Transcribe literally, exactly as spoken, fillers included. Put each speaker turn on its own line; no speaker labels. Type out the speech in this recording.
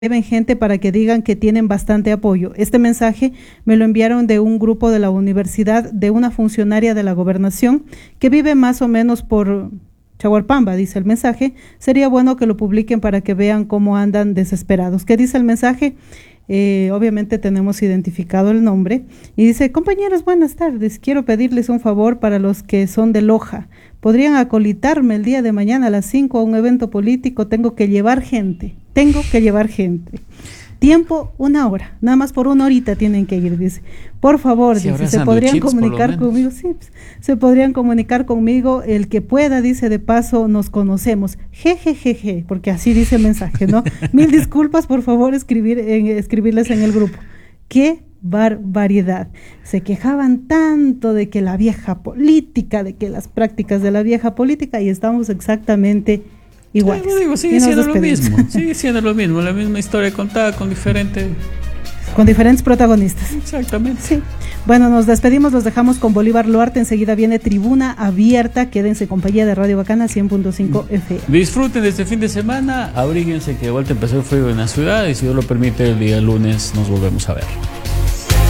Deben gente para que digan que tienen bastante apoyo. Este mensaje me lo enviaron de un grupo de la universidad, de una funcionaria de la gobernación que vive más o menos por Chaguarpamba, dice el mensaje. Sería bueno que lo publiquen para que vean cómo andan desesperados. ¿Qué dice el mensaje? Eh, obviamente tenemos identificado el nombre y dice: compañeros, buenas tardes, quiero pedirles un favor para los que son de Loja. ¿Podrían acolitarme el día de mañana a las cinco a un evento político? Tengo que llevar gente, tengo que llevar gente. Tiempo, una hora, nada más por una horita tienen que ir, dice. Por favor,
si
dice, se podrían comunicar conmigo, sí, se podrían comunicar conmigo, el que pueda, dice, de paso nos conocemos, jejejeje, porque así dice el mensaje, ¿no? Mil disculpas, por favor, escribir, en, escribirles en el grupo. ¡Qué barbaridad! Se quejaban tanto de que la vieja política, de que las prácticas de la vieja política, y estamos exactamente iguales.
Sí, digo, sigue siendo lo mismo, sigue siendo lo mismo, la misma historia contada con diferentes...
Con diferentes protagonistas.
Exactamente.
Sí. Bueno, nos despedimos, los dejamos con Bolívar Luarte, enseguida viene Tribuna Abierta, quédense en compañía de Radio Bacana cien punto cinco F M.
Disfruten de este fin de semana, abríguense que de vuelta empezó el frío en la ciudad y si Dios lo permite el día lunes nos volvemos a ver.